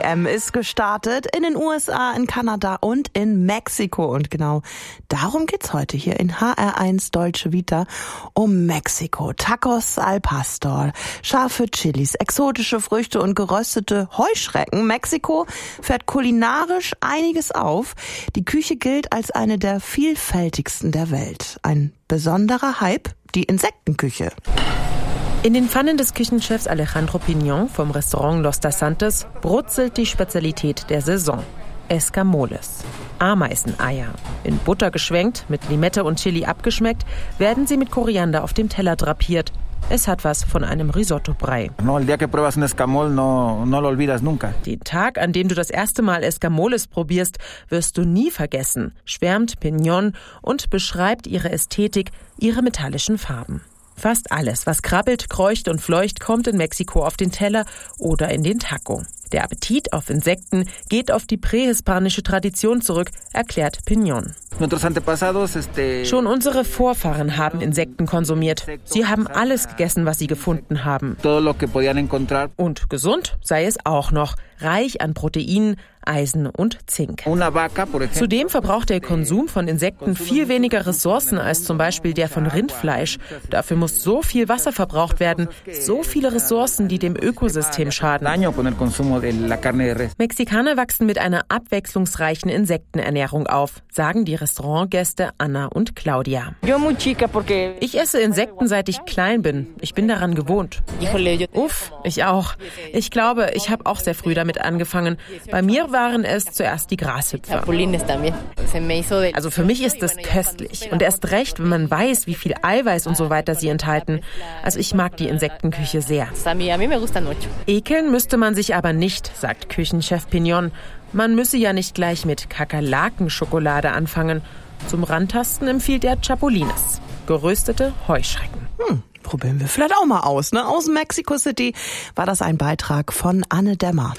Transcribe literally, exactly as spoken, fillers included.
M ist gestartet in den U S A, in Kanada und in Mexiko. Und genau darum geht's heute hier in H R eins Deutsche Vita, um Mexiko. Tacos al Pastor, scharfe Chilis, exotische Früchte und geröstete Heuschrecken. Mexiko fährt kulinarisch einiges auf. Die Küche gilt als eine der vielfältigsten der Welt. Ein besonderer Hype, die Insektenküche. In den Pfannen des Küchenchefs Alejandro Piñon vom Restaurant Los Tasantes brutzelt die Spezialität der Saison: Escamoles. Ameiseneier. In Butter geschwenkt, mit Limette und Chili abgeschmeckt, werden sie mit Koriander auf dem Teller drapiert. Es hat was von einem Risotto-Brei. Den Tag, an dem du das erste Mal Escamoles probierst, wirst du nie vergessen, schwärmt Piñon und beschreibt ihre Ästhetik, ihre metallischen Farben. Fast alles, was krabbelt, kreucht und fleucht, kommt in Mexiko auf den Teller oder in den Taco. Der Appetit auf Insekten geht auf die prähispanische Tradition zurück, erklärt Piñon. Schon unsere Vorfahren haben Insekten konsumiert. Sie haben alles gegessen, was sie gefunden haben. Und gesund sei es auch noch, reich an Proteinen, Eisen und Zink. Zudem verbraucht der Konsum von Insekten viel weniger Ressourcen als zum Beispiel der von Rindfleisch. Dafür muss so viel Wasser verbraucht werden, so viele Ressourcen, die dem Ökosystem schaden. Mexikaner wachsen mit einer abwechslungsreichen Insektenernährung auf, sagen die Restaurantgäste Anna und Claudia. Ich esse Insekten, seit ich klein bin. Ich bin daran gewohnt. Uff, ich auch. Ich glaube, ich habe auch sehr früh damit angefangen. Bei mir waren es zuerst die Grashüpfer. Also für mich ist das köstlich. Und erst recht, wenn man weiß, wie viel Eiweiß und so weiter sie enthalten. Also ich mag die Insektenküche sehr. Ekeln müsste man sich aber nicht, sagt Küchenchef Piñon. Man müsse ja nicht gleich mit Kakerlakenschokolade anfangen. Zum Rantasten empfiehlt er Chapulines, geröstete Heuschrecken. Hm, probieren wir vielleicht auch mal aus, ne? Aus Mexico City war das ein Beitrag von Anne Dämmer.